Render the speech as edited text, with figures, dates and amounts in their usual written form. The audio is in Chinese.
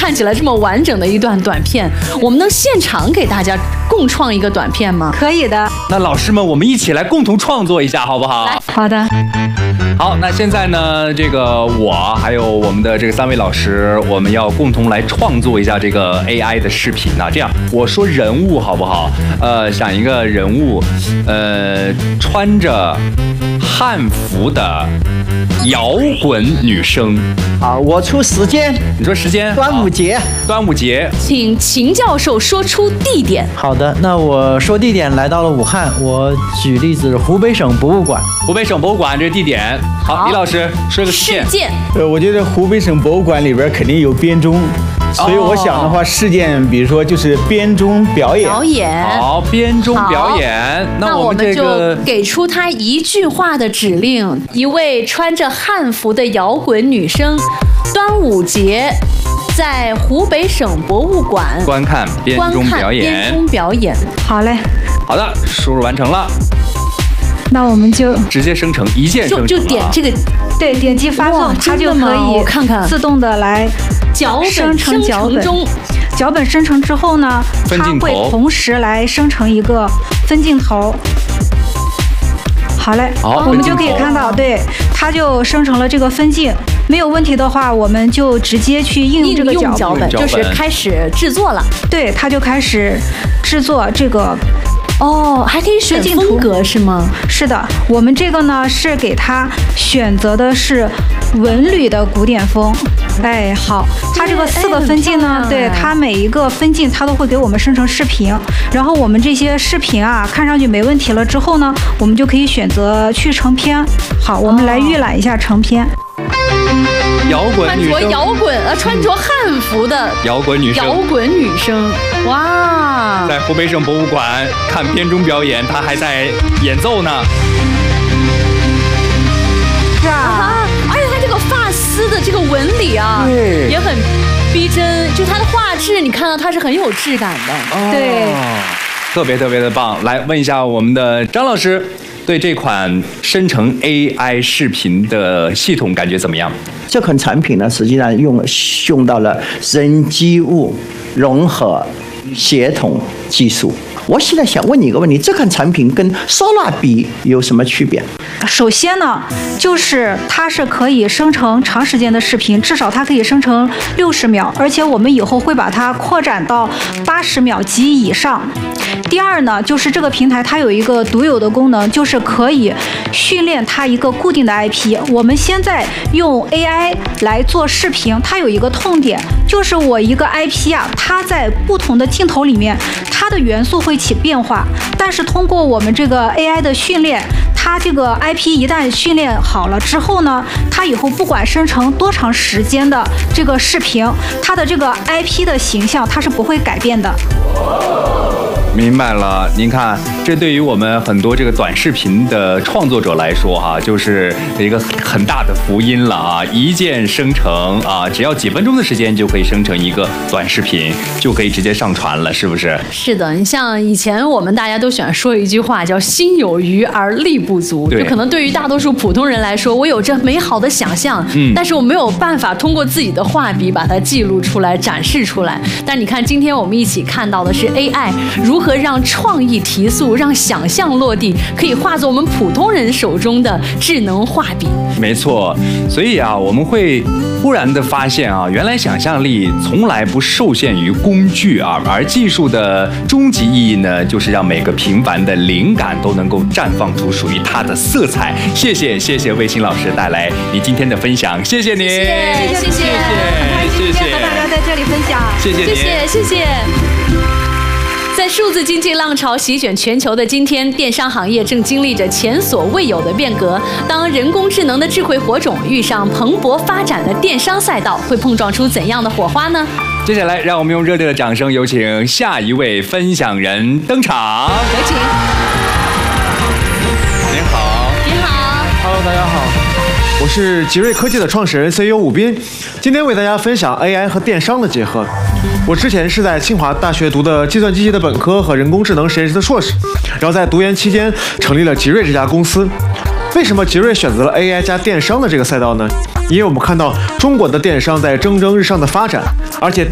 看起来这么完整的一段短片，我们能现场给大家共创一个短片吗？ 可以的。 那老师们，我们一起来共同创作一下，好不好？ 好的。 好，那现在呢，这个我还有我们的这个3位老师，我们要共同来创作一下这个 AI 的视频啊。这样，我说人物好不好？想一个人物，穿着汉服的摇滚女生。 好，我出时间。 你说时间？ 端午节。 端午节。 请秦教授说出地点。 好的，那我说地点来到了武汉，我举例子湖北省博物馆。 湖北省博物馆这是地点。好，李老师说个事件。 我觉得湖北省博物馆里边肯定有编钟，所以我想的话，事件比如说就是编钟表演。 好，编钟表演。 那我们就给出他一句话的指令：一位穿着汉服的摇滚女生，端午节在湖北省博物馆观看编钟表演。 好嘞。 好的，输入完成了。 那我们就直接生成，一键生成， 就点这个， 对，点击发送，它就可以看看自动的来生成脚本。脚本生成之后呢，它会同时来生成一个分镜头。好嘞，我们就可以看到，对，它就生成了这个分镜。没有问题的话，我们就直接去应用这个脚本， 就是开始制作了。 对，它就开始制作这个。 还可以选风格是吗？ 是的，我们这个呢是给它选择的是文旅的古典风。哎，好，它这个4个分镜呢，对，它每一个分镜它都会给我们生成视频，然后我们这些视频啊看上去没问题了之后呢，我们就可以选择去成片。好，我们来预览一下成片。 摇滚女生， 穿着汉服的摇滚女生，哇！ 在湖北省博物馆看编钟表演，她还在演奏呢。 是啊， 而且她这个发丝的这个纹理啊，也很逼真，就它的画质，你看到它是很有质感的， 对， 特别的棒。来问一下我们的张老师，对这款生成 AI 视频的系统感觉怎么样？ 这款产品呢，实际上用到了人机物融合协同技术。我现在想问你一个问题：这款产品跟 Sora 比有什么区别？ 首先呢，就是它是可以生成长时间的视频，至少它可以生成60秒，而且我们以后会把它扩展到80秒及以上。第二呢，就是这个平台它有一个独有的功能，就是可以训练它一个固定的 IP。我们现在用 AI 来做视频，它有一个痛点，就是我一个 IP 啊，它在不同的镜头里面，它的元素会起变化。但是通过我们这个 AI 的训练，它这个 IP 一旦训练好了之后呢，它以后不管生成多长时间的这个视频，它的这个 IP 的形象它是不会改变的。 明白了，您看，这对于我们很多这个短视频的创作者来说，就是一个很大的福音了啊！一键生成啊，只要几分钟的时间就可以生成一个短视频，就可以直接上传了，是不是？ 是的，你像以前我们大家都喜欢说一句话，叫“心有余而力不足”，就可能对于大多数普通人来说，我有着美好的想象，但是我没有办法通过自己的画笔把它记录出来、展示出来。但你看，今天我们一起看到的是 AI 如何让创意提速，让想象落地，可以化作我们普通人手中的智能画笔。 没错，所以啊，我们会忽然的发现啊，原来想象力从来不受限于工具啊，而技术的终极意义呢，就是让每个平凡的灵感都能够绽放出属于它的色彩。谢谢魏星老师带来你今天的分享，谢谢您， 谢谢和大家在这里分享， 谢谢。 在数字经济浪潮席卷全球的今天，电商行业正经历着前所未有的变革。当人工智能的智慧火种遇上蓬勃发展的电商赛道，会碰撞出怎样的火花呢？ 接下来，让我们用热烈的掌声有请下一位分享人登场。 有请。 您好。 你好。 Hello， 大家好。我是吉瑞科技的创始人 CEO 武斌，今天为大家分享 AI 和电商的结合。我之前是在清华大学读的计算机系的本科和人工智能实验室的硕士，然后在读研期间成立了吉瑞这家公司。为什么吉瑞选择了 AI 加电商的这个赛道呢？因为我们看到中国的电商在蒸蒸日上的发展，而且